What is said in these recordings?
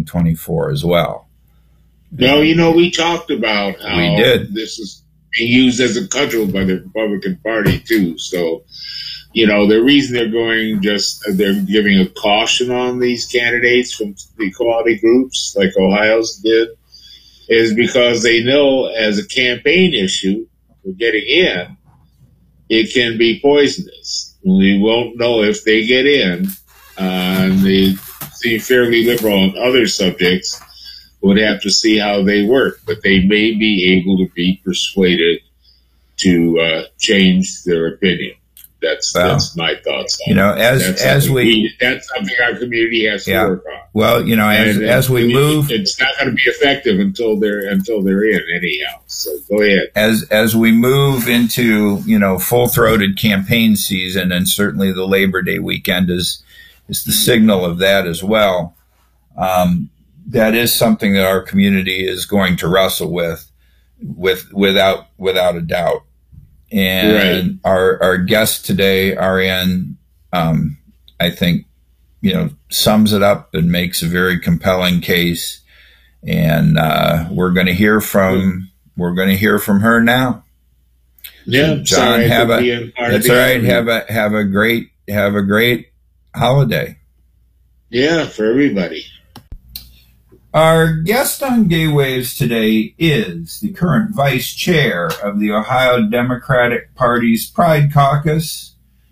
2024 as well. No, we talked about how this is being used as a cudgel by the Republican Party too. So, the reason they're giving a caution on these candidates from the equality groups like Ohio's did is because they know as a campaign issue for getting in, it can be poisonous. We won't know if they get in, and they seem fairly liberal on other subjects. Would have to see how they work, but they may be able to be persuaded to change their opinion. That's my thoughts on it. That's something our community has to work on. Well, as we move, it's not going to be effective until they're in anyhow. So go ahead. As we move into full-throated campaign season, and certainly the Labor Day weekend is the signal of that as well. That is something that our community is going to wrestle without a doubt. And our guest today, Ariane, I think, sums it up and makes a very compelling case. And we're going to hear from her now. Yeah, so John, that's all right. Have a great holiday. Yeah, for everybody. Our guest on Gay Waves today is the current vice chair of the Ohio Democratic Party's Pride Caucus.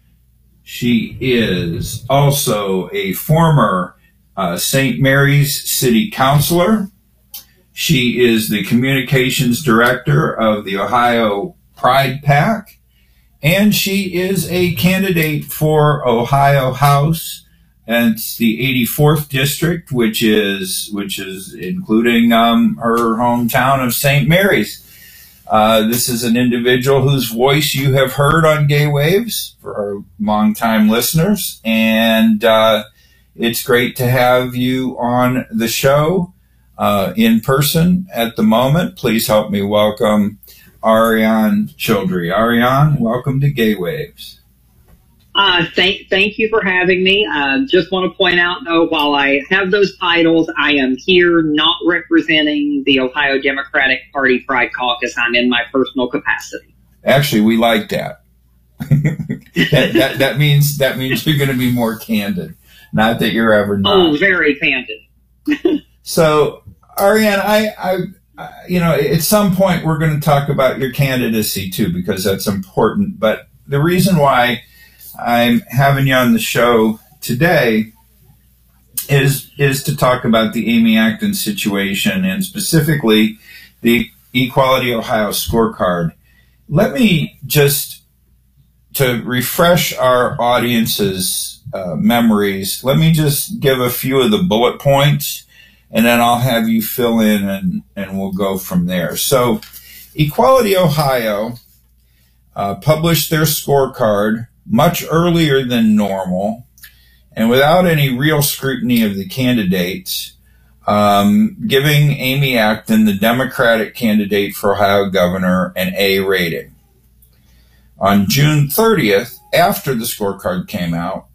She is also a former St. Mary's City Councilor. She is the communications director of the Ohio Pride PAC, and she is a candidate for Ohio House. And it's the 84th district, which is including her hometown of St. Mary's. This is an individual whose voice you have heard on Gay Waves for our longtime listeners, and it's great to have you on the show in person at the moment. Please help me welcome Ariane Childry. Ariane, welcome to Gay Waves. Thank you for having me. Just want to point out, though, while I have those titles, I am here not representing the Ohio Democratic Party Pride Caucus. I'm in my personal capacity. Actually, we like that. that means you're going to be more candid. Not that you're ever not. Oh, very candid. So, Ariane, I at some point we're going to talk about your candidacy too, because that's important. But the reason why I'm having you on the show today is to talk about the Amy Acton situation, and specifically the Equality Ohio scorecard. Let me just, to refresh our audience's memories, let me just give a few of the bullet points, and then I'll have you fill in, and we'll go from there. So Equality Ohio published their scorecard much earlier than normal, and without any real scrutiny of the candidates, giving Amy Acton, the Democratic candidate for Ohio governor, an A rating. On June 30th, after the scorecard came out,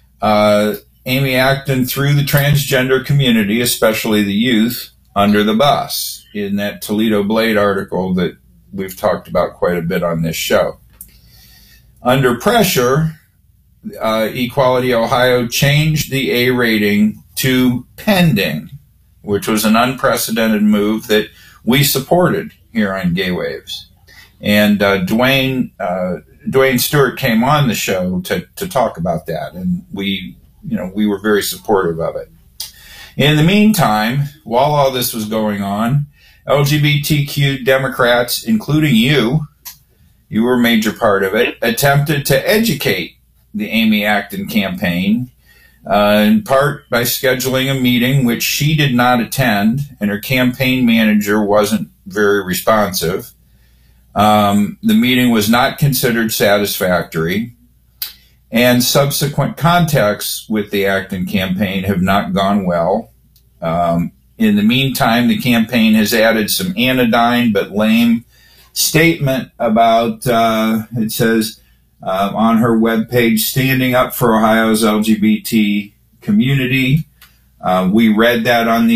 Amy Acton threw the transgender community, especially the youth, under the bus in that Toledo Blade article that we've talked about quite a bit on this show. Under pressure, Equality Ohio changed the A rating to pending, which was an unprecedented move that we supported here on Gay Waves. And Dwayne Stewart came on the show to talk about that, and we were very supportive of it. In the meantime, while all this was going on, LGBTQ Democrats, including you were a major part of it, attempted to educate the Amy Acton campaign, in part by scheduling a meeting which she did not attend, and her campaign manager wasn't very responsive. The meeting was not considered satisfactory, and subsequent contacts with the Acton campaign have not gone well. In the meantime, the campaign has added some anodyne but lame statement about, it says on her webpage, standing up for Ohio's LGBT community. We read that on the